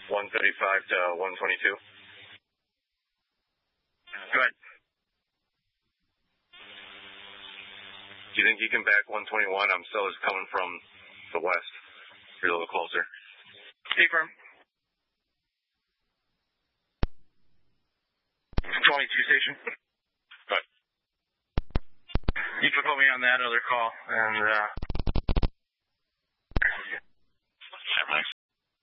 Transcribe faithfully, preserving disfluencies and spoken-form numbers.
one thirty-five to one twenty-two. Go ahead. Do you think you can back one twenty-one? I'm still just coming from the west. You're a little closer. Stay firm. twenty-two station. Good. You can put me on that other call, and uh,